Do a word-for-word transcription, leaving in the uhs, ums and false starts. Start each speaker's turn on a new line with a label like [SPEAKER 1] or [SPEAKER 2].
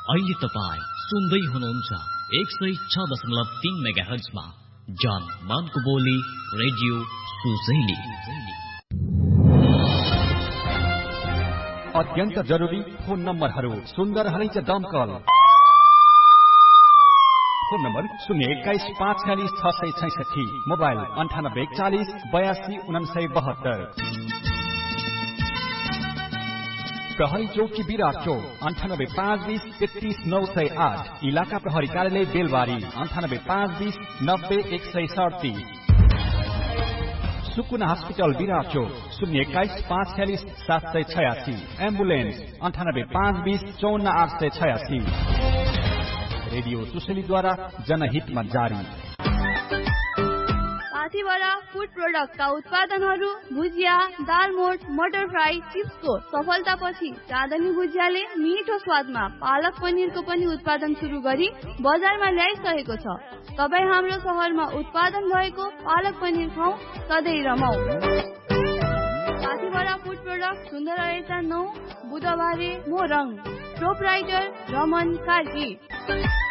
[SPEAKER 1] अहिले तपाईँ सुन्दै हुनुहुन्छ एक सय छ दशमलव तीन मेगा हर्जमा जन मनको बोली रेडियो सुशैली।
[SPEAKER 2] अत्यन्त जरुरी फोन नम्बरहरू सुन्दर हलैच दमकल फोन नम्बर शून्य एक्काइस पाँच छ्यालिस छ सय छैसठी, मोबाइल अन्ठानब्बे एकचालिस बयासी उनासय बहत्तर। प्रहरी चौकी विराट चौक अन्ठानब्बे पाँच बीस तेत्तीस नौ सय आठ, इलाका प्रहरी कार्यालय बेलबारी अन्ठानब्बे पाँच बीस नब्बे एक सय सडतिस। सुकुना हस्पिटल विराट चौक शून्य एक्काइस पाँच छ्यालिस सात सय छयासी, एम्बुलेन्स अन्ठानब्बे पाँच बीस चौन्न आठ सय छयासी। रेडियो सुशैलीद्वारा जनहितमा जारी।
[SPEAKER 3] पाथीभरा फुड प्रोडक्टका उत्पादनहरू भुजिया, दालमोट, मटर फ्राई, चिप्सको सफलतापछि चाँदनी भुजियाले मिठो स्वादमा पालक पनिरको पनि उत्पादन सुरु गरी बजारमा ल्याइसकेको छ। तपाईँ हाम्रो सहरमा उत्पादन भएको पालक पनिर खाऊ, सधैँ रमाऊ। पाथीभरा फुड प्रोडक्ट सुन्दर नौ बुधबारे मोरङ, प्रोपराइटर रमन कार्की।